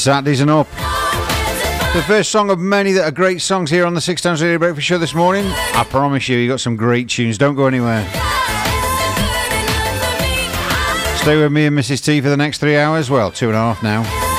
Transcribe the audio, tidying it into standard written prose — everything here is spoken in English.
Saturdays and up. The first song of many that are great songs here on the Six Times Radio Breakfast Show this morning. I promise you got some great tunes. Don't go anywhere. Stay with me and Mrs. T for the next 3 hours. Well, 2.5 now.